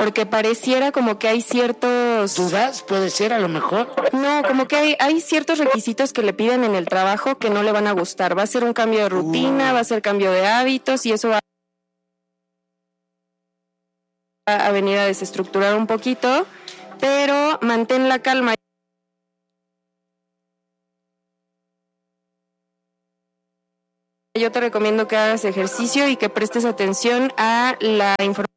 porque pareciera como que hay ciertos... ¿Dudas? ¿Puede ser a lo mejor? No, como que hay ciertos requisitos que le piden en el trabajo que no le van a gustar. Va a ser un cambio de rutina, va a ser cambio de hábitos y eso va a venir a desestructurar un poquito, pero mantén la calma. Yo te recomiendo que hagas ejercicio y que prestes atención a la información